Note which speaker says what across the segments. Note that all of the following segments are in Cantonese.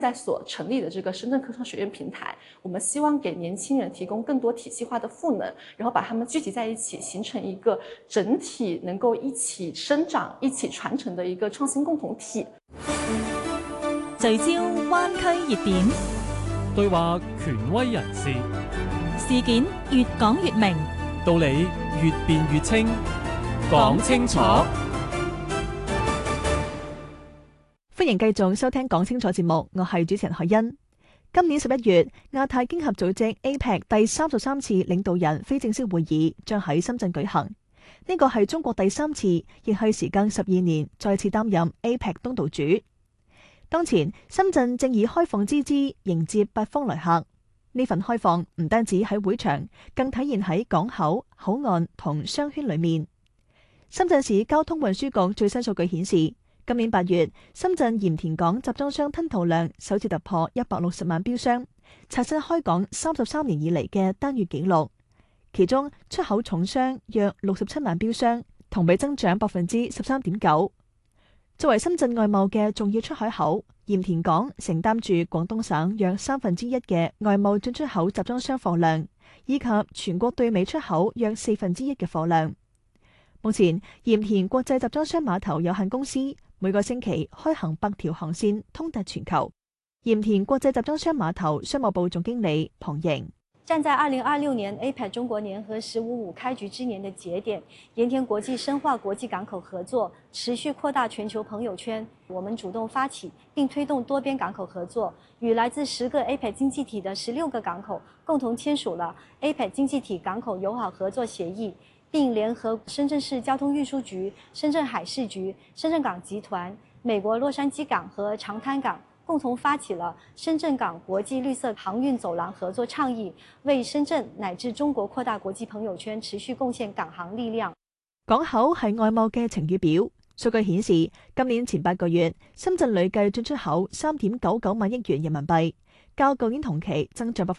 Speaker 1: 在所成立的这个深圳科创学院平台，我们希望给年轻人提供更多体系化的赋能，然後把他們聚集在一起，形成一個整體能夠一起生長、一起傳承的一個創新共同體。
Speaker 2: 聚焦灣區熱點，
Speaker 3: 對話權威人士，
Speaker 2: 事件越講越明，
Speaker 3: 道理越辯越清，講清楚。
Speaker 4: 歡迎繼續收聽講清楚節目，我係主持人海欣。今年11月，亞太經合組織 APEC 第33次領導人非正式會議將喺深圳舉行。呢個係中國第3次，亦係時間12年再次擔任 APEC 東道主。當前，深圳正以開放之姿迎接八方來客。呢份開放唔單止喺會場，更體現喺港口、口岸同商圈裏面。深圳市交通運輸局最新數據顯示，今年8月，深圳鹽田港集裝箱吞吐量首次突破160萬標箱，刷新開港33年以嚟嘅單月紀錄。其中出口重箱約67萬標箱，同比增長13.9%。作為深圳外貿嘅重要出海口，鹽田港承擔住廣東省約1/3嘅外貿進出口集裝箱貨量，以及全國對美出口約1/4嘅貨量。目前，鹽田國際集裝箱碼頭有限公司每個星期開行8條航線，通達全球。鹽田國際集裝箱碼頭商務部總經理龐瑩：
Speaker 5: 站在2026年 APEC 中國年和15.5開局之年的節點，鹽田國際深化國際港口合作，持續擴大全球朋友圈。我們主動發起並推動多邊港口合作，與來自10個 APEC 經濟體的16個港口共同簽署了 APEC 經濟體港口友好合作協議，並聯合深圳市交通運輸局、深圳海事局、深圳港集團、美國洛杉磯港和長灘港共同發起了深圳港國際綠色航運走廊合作倡議，為深圳乃至中國擴大國際朋友圈持續貢獻港航力量。
Speaker 4: 港口係外貿嘅晴雨表，數據顯示今年前8個月，深圳累計進出口3.99萬億元人民幣，較舊年同期增長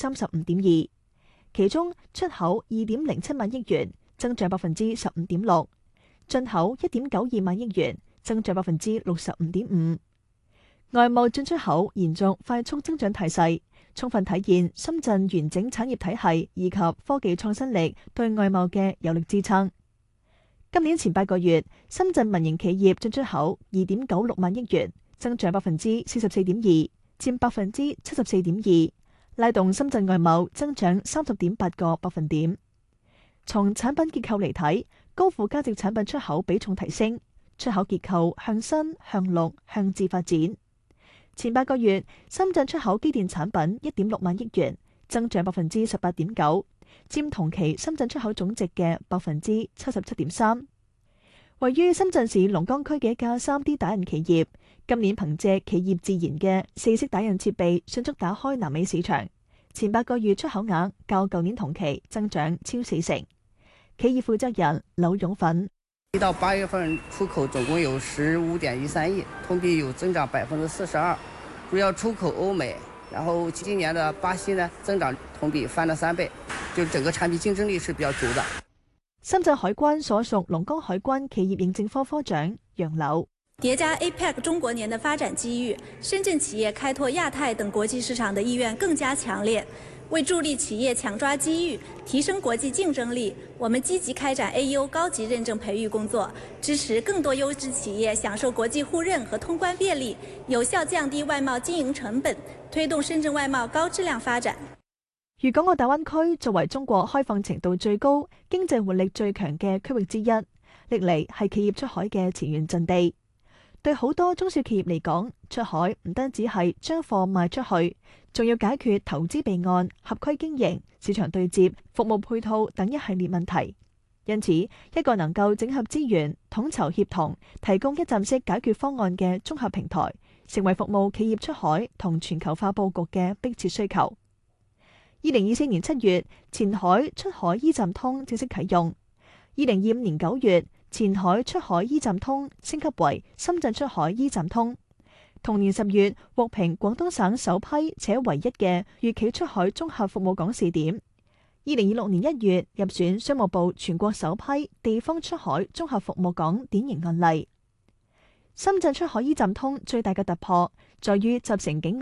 Speaker 4: 35.2%。其中出口2.07萬億元，增長15.6%，進口1.92萬億元，增長65.5%。外貿進出口延續快速增長態勢，充分體現深圳完整產業體系以及科技創新力對外貿嘅有力支撐。今年前8個月，深圳民營企業進出口2.96萬億元，增長44.2%，佔74.2%，拉動深圳外貿增長30.8個百分點。從產品結構嚟睇，高附加值產品出口比重提升，出口結構向新、向綠、向智發展。前8個月，深圳出口機電產品1.6萬億元，增長18.9%，佔同期深圳出口總值嘅77.3%。位於深圳市龍崗區嘅一家3D 打印企業，今年憑借企業自研嘅4色打印設備，迅速打開南美市場。前8個月出口額較舊年同期增長超40%。企業負責人劉勇奮
Speaker 6: 1到8月份出口總共有15.13億，同比有增長42%，主要出口歐美。然後今年的巴西呢，增長同比翻了3倍，就整個產品競爭力是比較足的。
Speaker 4: 深圳海關所屬龍崗海關企業認證科科長楊柳：
Speaker 7: 疊加 APEC 中國年的發展機遇，深圳企業開拓亞太等國際市場的意願更加強烈。為助力企業搶抓機遇，提升國際競爭力，我們積極開展 AEO 高級認證培育工作，支持更多優質企業享受國際互認和通關便利，有效降低外貿經營成本，推動深圳外貿高質量發展。
Speaker 4: 粵港澳大灣區作為中國開放程度最高、經濟活力最強嘅區域之一，歷嚟係企業出海嘅前沿陣地。對好多中小企業嚟講，出海唔單止係將貨賣出去，仲要解決投資備案、合規經營、市場對接、服務配套等一系列問題。因此，一個能夠整合資源、統籌協同、提供一站式解決方案嘅綜合平台，成為服務企業出海同全球化佈局嘅迫切需求。2024年7月，前海出海 E 站通正式啟用。2025年9月，前海出海 E 站通升級為深圳出海 E 站通。同年10月，獲評廣東省首批且唯一嘅粵企出海綜合服務港試點。2026年1月，入選商務部全國首批地方出海綜合服務港典型案例。 深圳出海 E 站通最大嘅突破，在於集成境